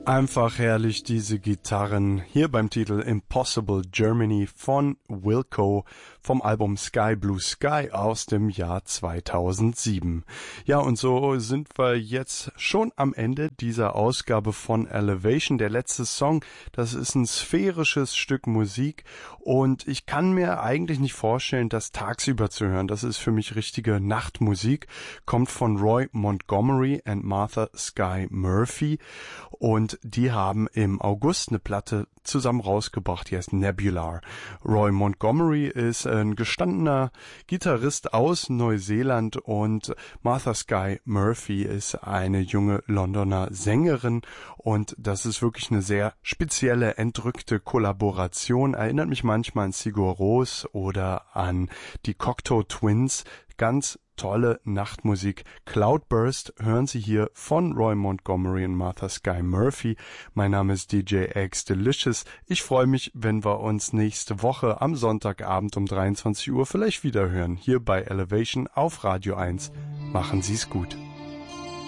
Einfach herrlich, diese Gitarren. Hier beim Titel Impossible Germany von Wilco vom Album Sky Blue Sky aus dem Jahr 2007. Ja, und so sind wir jetzt schon am Ende dieser Ausgabe von Elevation. Der letzte Song, das ist ein sphärisches Stück Musik und ich kann mir eigentlich nicht vorstellen, das tagsüber zu hören. Das ist für mich richtige Nachtmusik. Kommt von Roy Montgomery and Martha Sky Murphy und die haben im August eine Platte zusammen rausgebracht, die heißt Nebular. Roy Montgomery ist ein gestandener Gitarrist aus Neuseeland und Martha Sky Murphy ist eine junge Londoner Sängerin und das ist wirklich eine sehr spezielle, entrückte Kollaboration. Erinnert mich manchmal an Sigur Rós oder an die Cocteau Twins. Ganz tolle Nachtmusik. Cloudburst hören Sie hier von Roy Montgomery und Martha Sky Murphy. Mein Name ist DJ X Delicious. Ich freue mich, wenn wir uns nächste Woche am Sonntagabend um 23 Uhr vielleicht wieder hören. Hier bei Elevation auf Radio 1. Machen Sie es gut.